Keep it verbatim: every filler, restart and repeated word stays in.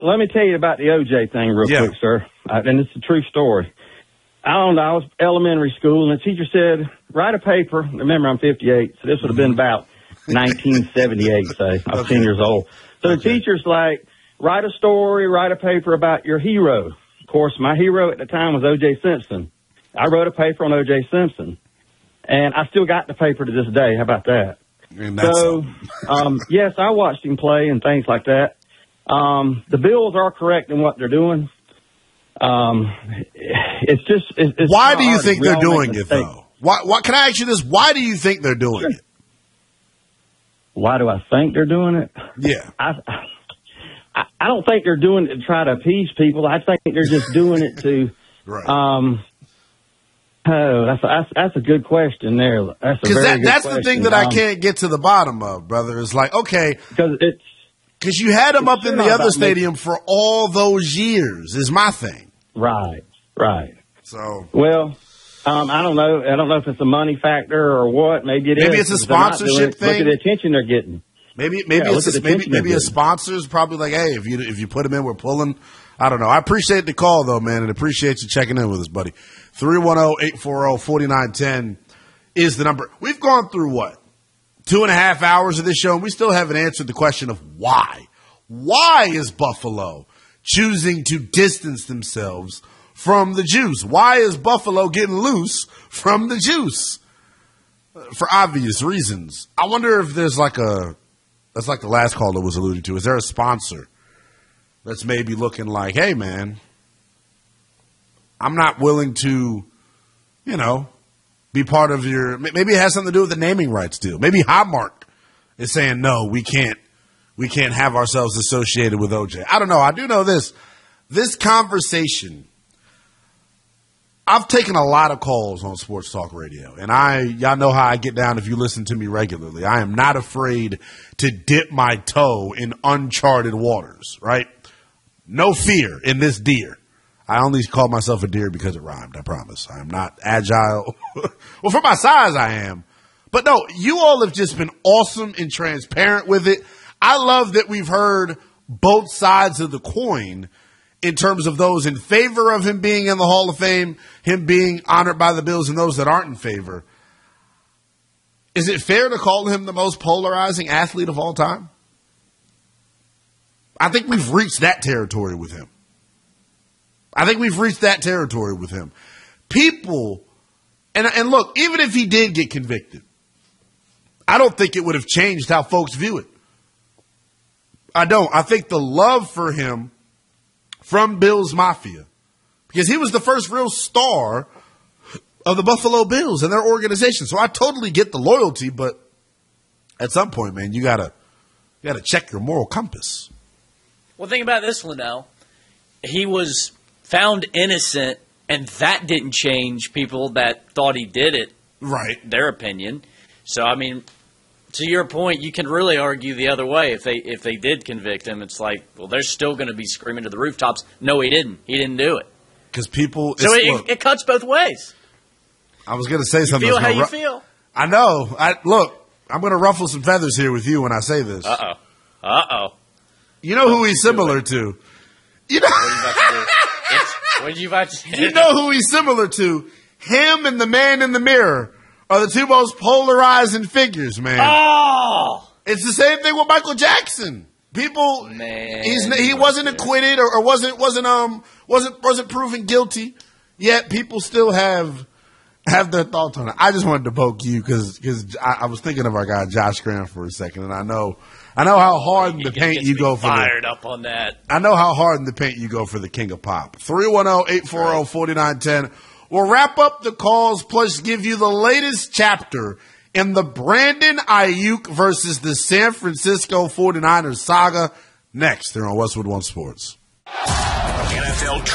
let me tell you about the O J thing real yeah. quick, sir. Uh, and it's a true story. I don't know. I was elementary school, and the teacher said, write a paper. Remember, I'm fifty-eight, so this would have been about nineteen seventy-eight, say. I was okay. ten years old. So okay. the teacher's like, write a story, write a paper about your hero. Of course, my hero at the time was O J Simpson. I wrote a paper on O J Simpson, and I still got the paper to this day. How about that? So, um, yes, I watched him play and things like that. Um, the Bills are correct in what they're doing. Um, it's just, it's, it's why do you think we they're doing it though? Why, why, can I ask you this? Why do you think they're doing sure. it? Why do I think they're doing it? Yeah. I, I, I don't think they're doing it to try to appease people. I think they're just doing it to, right. um, oh, that's, that's, that's a good question there. That's a very that, good that's question. the thing that um, I can't get to the bottom of, brother. It's like, okay. Because it's, Because you had him up in the other stadium me. for all those years, is my thing. Right, right. So, well, um, I don't know. I don't know if it's a money factor or what. Maybe it maybe is. it's a sponsorship thing. Look at the attention they're getting. Maybe, maybe yeah, it's a, maybe maybe a sponsor's probably like, hey, if you if you put him in, we're pulling. I don't know. I appreciate the call though, man, and appreciate you checking in with us, buddy. three one zero, eight four zero, four nine one zero is the number. We've gone through what two and a half hours of this show, and we still haven't answered the question of why. Why is Buffalo choosing to distance themselves from the juice? Why is Buffalo getting loose from the juice? For obvious reasons. I wonder if there's like a, that's like the last caller was alluding to. Is there a sponsor that's maybe looking like, hey, man, I'm not willing to, you know, be part of your, maybe it has something to do with the naming rights deal. Maybe Highmark is saying, no, we can't. We can't have ourselves associated with O J. I don't know. I do know this. This conversation, I've taken a lot of calls on Sports Talk Radio, and I, y'all know how I get down if you listen to me regularly. I am not afraid to dip my toe in uncharted waters, right? No fear in this deer. I only call myself a deer because it rhymed, I promise. I am not agile. Well, for my size, I am. But no, you all have just been awesome and transparent with it. I love that we've heard both sides of the coin in terms of those in favor of him being in the Hall of Fame, him being honored by the Bills, and those that aren't in favor. Is it fair to call him the most polarizing athlete of all time? I think we've reached that territory with him. I think we've reached that territory with him. People, and, and look, even if he did get convicted, I don't think it would have changed how folks view it. I don't. I think the love for him from Bills Mafia, because he was the first real star of the Buffalo Bills and their organization. So I totally get the loyalty, but at some point, man, you gotta you gotta check your moral compass. Well, think about this, Linnell. He was found innocent, and that didn't change people that thought he did it. Right. Their opinion. So, I mean, to your point, you can really argue the other way. If they if they did convict him, it's like, well, they're still going to be screaming to the rooftops, no, he didn't. He didn't do it. Because people... So it, look, it cuts both ways. I was going to say something. You feel how you ru- feel. I know. I Look, I'm going to ruffle some feathers here with you when I say this. Uh-oh. Uh-oh. You know who he's similar to? You know... What are you about to do? What are you about to do? You know who he's similar to? Him and the man in the mirror are the two most polarizing figures, man. Oh! It's the same thing with Michael Jackson. People, man, he's, he wasn't acquitted or, or wasn't wasn't um wasn't wasn't proven guilty. Yet people still have have their thoughts on it. I just wanted to poke you because because I, I was thinking of our guy Josh Graham for a second, and I know I know how hard in the paint you go for the, fired up on that. I know how hard in the paint you go for the King of Pop. three one zero, eight four zero, four nine one zero. We'll wrap up the calls, plus give you the latest chapter in the Brandon Ayuk versus the San Francisco forty-niners saga next here on Westwood One Sports. N F L